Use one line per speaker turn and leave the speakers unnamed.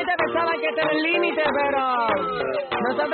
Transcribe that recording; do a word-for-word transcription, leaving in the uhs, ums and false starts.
gente pensaba que este era el límite, pero nosotros